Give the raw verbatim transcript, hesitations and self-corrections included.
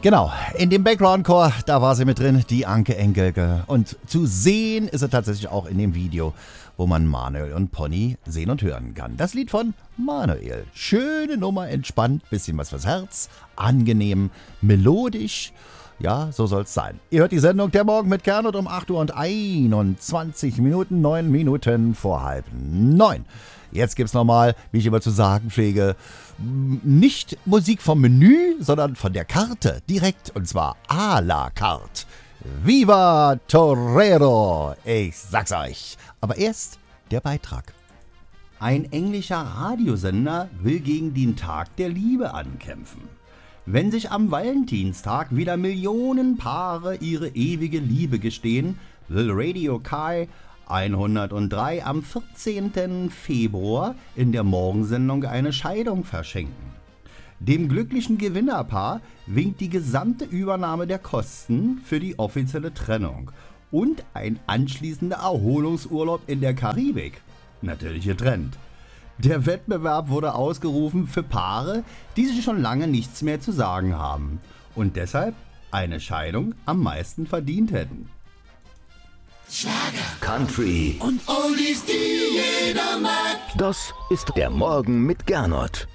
Genau, in dem Background-Chor, da war sie mit drin, die Anke Engelke. Und zu sehen ist sie tatsächlich auch in dem Video, wo man Manuel und Pony sehen und hören kann. Das Lied von Manuel. Schöne Nummer, entspannt, bisschen was fürs Herz, angenehm, melodisch. Ja, so soll's sein. Ihr hört die Sendung Der Morgen mit Gernot um acht Uhr und einundzwanzig Minuten, neun Minuten vor halb neun. Jetzt gibt's nochmal, wie ich immer zu sagen pflege, nicht Musik vom Menü, sondern von der Karte direkt, und zwar à la carte. Viva Torero! Ich sag's euch. Aber erst der Beitrag. Ein englischer Radiosender will gegen den Tag der Liebe ankämpfen. Wenn sich am Valentinstag wieder Millionen Paare ihre ewige Liebe gestehen, will Radio Kai hundertdrei am vierzehnten Februar in der Morgensendung eine Scheidung verschenken. Dem glücklichen Gewinnerpaar winkt die gesamte Übernahme der Kosten für die offizielle Trennung und ein anschließender Erholungsurlaub in der Karibik. Natürlich getrennt. Der Wettbewerb wurde ausgerufen für Paare, die sich schon lange nichts mehr zu sagen haben und deshalb eine Scheidung am meisten verdient hätten. Schlager, Country und Oldies, die jeder mag. Das ist der Morgen mit Gernot.